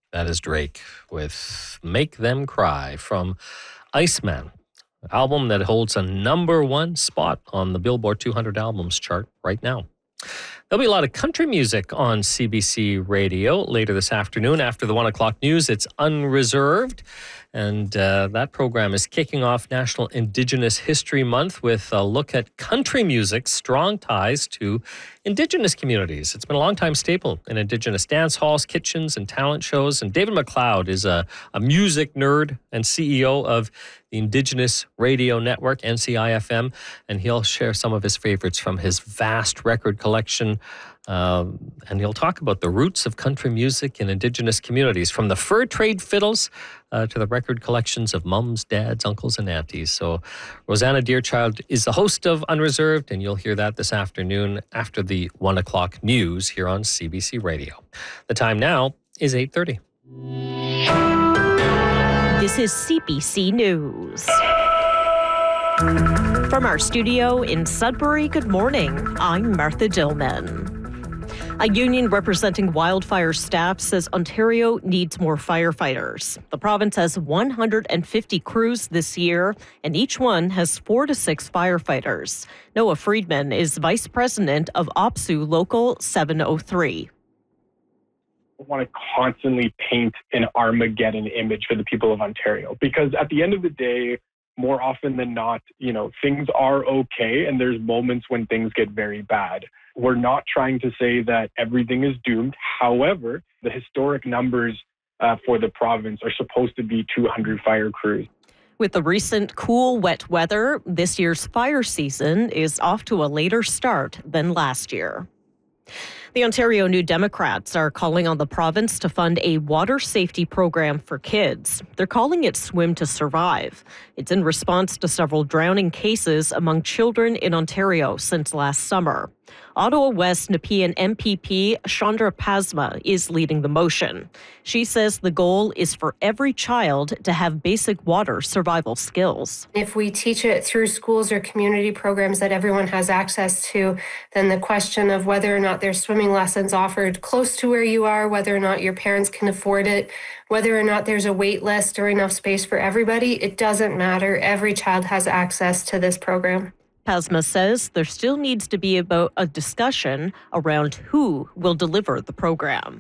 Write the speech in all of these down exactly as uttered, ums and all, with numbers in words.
That is Drake with Make Them Cry from Iceman, an album that holds a number one spot on the Billboard two hundred albums chart right now. There'll be a lot of country music on C B C Radio later this afternoon. After the one o'clock news, it's Unreserved. And uh, that program is kicking off National Indigenous History Month with a look at country music's strong ties to Indigenous communities. It's been a long-time staple in Indigenous dance halls, kitchens, and talent shows. And David McLeod is a, a music nerd and C E O of the Indigenous Radio Network, N C I F M, and he'll share some of his favorites from his vast record collection. Um, and he'll talk about the roots of country music in Indigenous communities, from the fur trade fiddles uh, to the record collections of mums, dads, uncles, and aunties. So Rosanna Deerchild is the host of Unreserved, and you'll hear that this afternoon after the one o'clock news here on C B C Radio. The time now is eight thirty. This is C B C News. From our studio in Sudbury, good morning. I'm Martha Dillman. A union representing wildfire staff says Ontario needs more firefighters. The province has one hundred fifty crews this year, and each one has four to six firefighters. Noah Friedman is vice president of OPSU Local seven oh three. I want to constantly paint an Armageddon image for the people of Ontario, because at the end of the day, more often than not, you know, things are okay, and there's moments when things get very bad. We're not trying to say that everything is doomed. However, the historic numbers uh, for the province are supposed to be two hundred fire crews. With the recent cool, wet weather, this year's fire season is off to a later start than last year. The Ontario New Democrats are calling on the province to fund a water safety program for kids. They're calling it Swim to Survive. It's in response to several drowning cases among children in Ontario since last summer. Ottawa West Nepean M P P Chandra Pasma is leading the motion. She says the goal is for every child to have basic water survival skills. If we teach it through schools or community programs that everyone has access to, then the question of whether or not there's swimming lessons offered close to where you are, whether or not your parents can afford it, whether or not there's a wait list or enough space for everybody, it doesn't matter. Every child has access to this program. Pasma says there still needs to be about a discussion around who will deliver the program.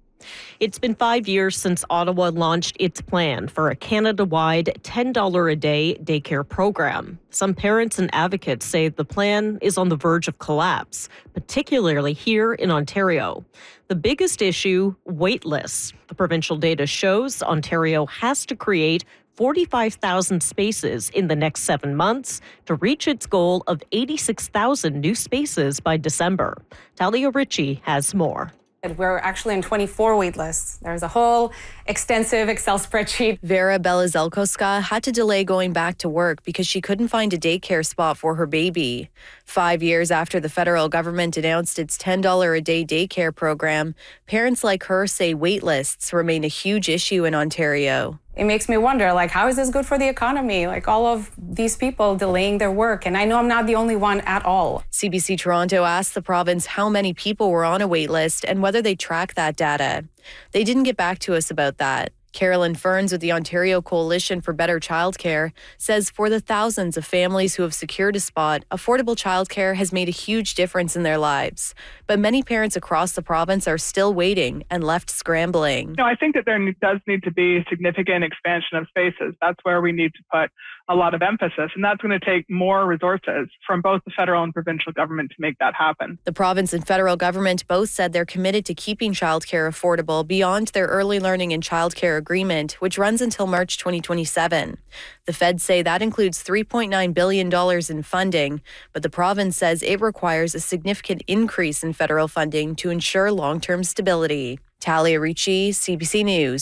It's been five years since Ottawa launched its plan for a Canada-wide ten dollars a day daycare program. Some parents and advocates say the plan is on the verge of collapse, particularly here in Ontario. The biggest issue, wait lists. The provincial data shows Ontario has to create forty-five thousand spaces in the next seven months to reach its goal of eighty-six thousand new spaces by December. Talia Ritchie has more. We're actually in twenty-four wait lists. There's a whole extensive Excel spreadsheet. Vera Belazelkoska had to delay going back to work because she couldn't find a daycare spot for her baby. Five years after the federal government announced its ten dollars a day daycare program, parents like her say wait lists remain a huge issue in Ontario. It makes me wonder, like, how is this good for the economy? Like, all of these people delaying their work. And I know I'm not the only one at all. C B C Toronto asked the province how many people were on a wait list and whether they track that data. They didn't get back to us about that. Carolyn Ferns with the Ontario Coalition for Better Childcare says for the thousands of families who have secured a spot, affordable childcare has made a huge difference in their lives. But many parents across the province are still waiting and left scrambling. No, I think that there does need to be significant expansion of spaces. That's where we need to put a lot of emphasis, and that's going to take more resources from both the federal and provincial government to make that happen. The province and federal government both said they're committed to keeping childcare affordable beyond their early learning and childcare agreement, which runs until March twenty twenty-seven. The feds say that includes three point nine billion dollars in funding, but the province says it requires a significant increase in federal funding to ensure long-term stability. Talia Ricci, C B C News.